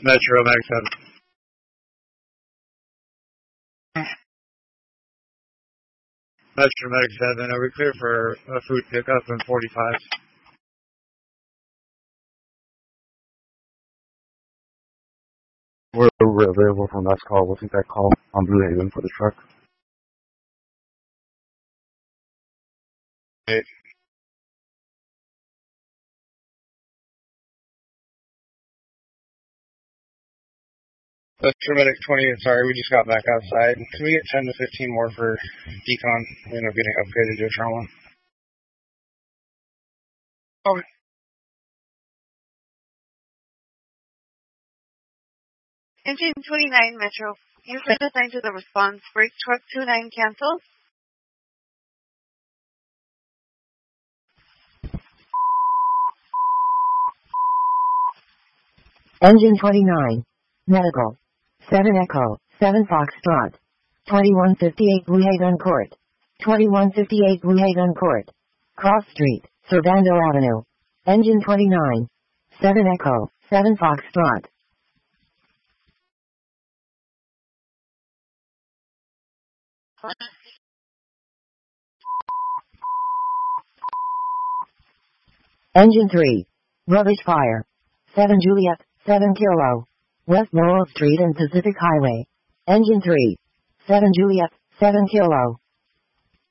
Metro Mag 7. Metro Mag 7, are we clear for a food pickup in 45? We're available from last call. We'll take that call on Blue Haven for the truck. Hey. Metro Medic 20, sorry, we just got back outside. Can we get 10 to 15 more for decon? We end up getting upgraded to a trauma. Okay. Engine 29 Metro, you been assigned to the response. Brake truck 29 cancel. Engine 29. Medical. 7 Echo, 7 Foxtrot. 2158 Blue Haven Court. 2158 Blue Haven Court. Cross Street, Servando Avenue. Engine 29. 7 Echo, 7 Foxtrot. Engine 3. Rubbish fire. 7 Juliet, 7 Kilo. West Laurel Street and Pacific Highway. Engine 3. 7 Juliet, 7 Kilo.